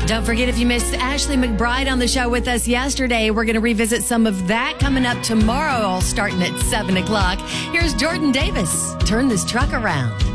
Don't forget, if you missed Ashley McBride on the show with us yesterday, we're going to revisit some of that coming up tomorrow, all starting at 7 o'clock. Here's Jordan Davis. Turn this truck around.